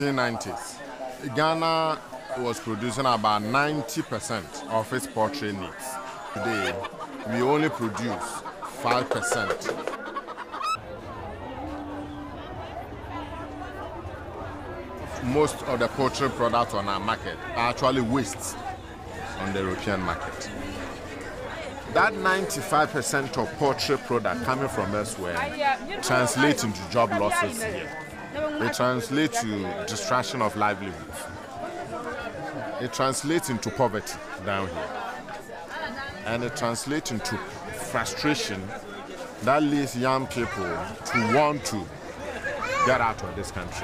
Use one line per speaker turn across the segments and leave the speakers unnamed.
1990s, Ghana was producing about 90% of its poultry needs. Today, we only produce 5%. Most of the poultry products on our market are actually wastes on the European market. That 95% of poultry product coming from elsewhere translates into job losses here. It translates to destruction of livelihoods. It translates into poverty down here. And it translates into frustration that leads young people to want to get out of this country.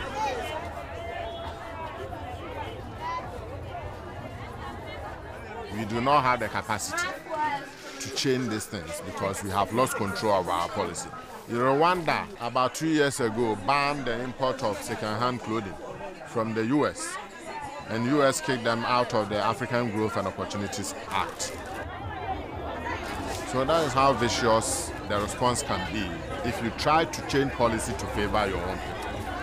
We do not have the capacity to change these things because we have lost control of our policy. Rwanda, about 2 years ago, banned the import of second-hand clothing from the U.S., and U.S. kicked them out of the African Growth and Opportunities Act. So that is how vicious the response can be if you try to change policy to favor your own people.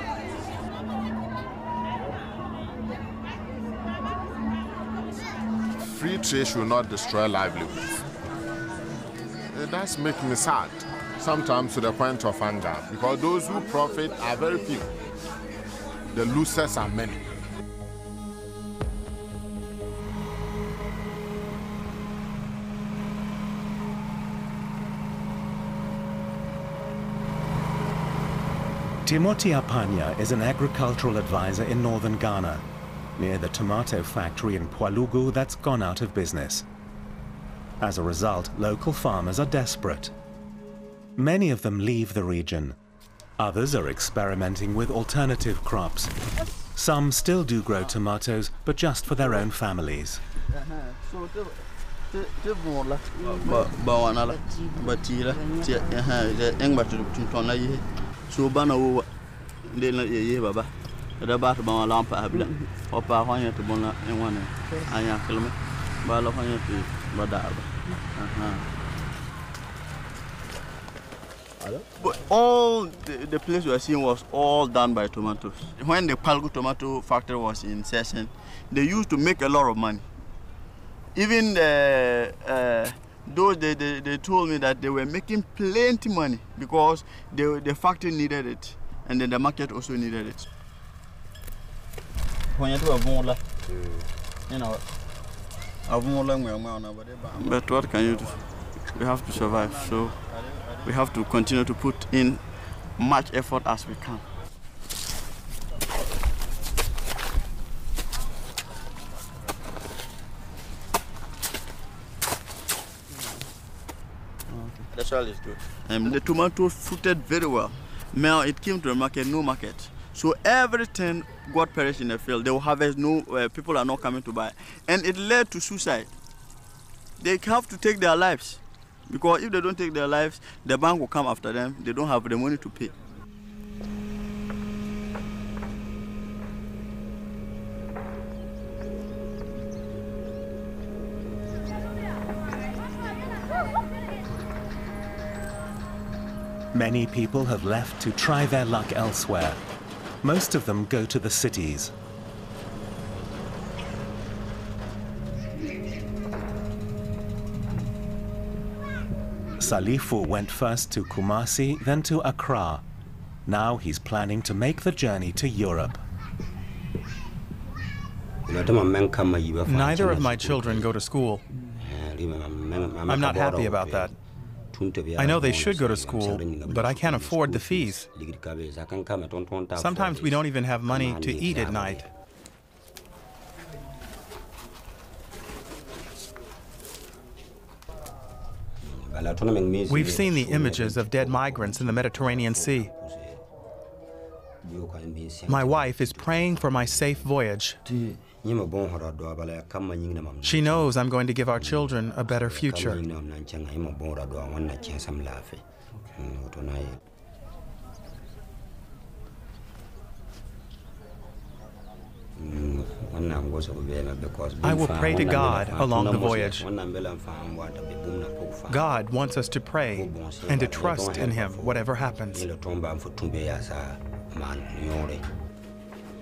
Free trade should not destroy livelihoods. It does make me sad, sometimes to the point of anger, because those who profit are very few. The losers are many.
Timothy Apanya is an agricultural advisor in northern Ghana, near the tomato factory in Pwalugu that's gone out of business. As a result, local farmers are desperate. Many of them leave the region. Others are experimenting with alternative crops. Some still do grow tomatoes, but just for their own families.
But all the place we are seeing was all done by tomatoes. When the Palgu tomato factory was in session, they used to make a lot of money. Even those they told me that they were making plenty money because the factory needed it, and then the market also needed it. But what can you do? We have to survive, so we have to continue to put in much effort as we can. The soil is good. The tomato fruited very well. Now it came to the market, no market. So everything got perished in the field. They will harvest, no people are not coming to buy. And it led to suicide. They have to take their lives. Because if they don't take their lives, the bank will come after them. They don't have the money to pay.
Many people have left to try their luck elsewhere. Most of them go to the cities. Salifu went first to Kumasi, then to Accra. Now he's planning to make the journey to Europe.
Neither of my children go to school. I'm not happy about that. I know they should go to school, but I can't afford the fees. Sometimes we don't even have money to eat at night. We've seen the images of dead migrants in the Mediterranean Sea. My wife is praying for my safe voyage. She knows I'm going to give our children a better future. I will pray to God along the voyage. God wants us to pray and to trust in Him, whatever happens.